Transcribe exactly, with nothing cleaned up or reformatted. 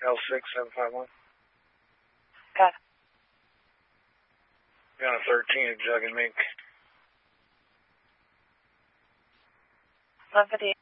L six seven five one. Got it. Be on a thirteen at Jug and Mink. eleven fifty-eight.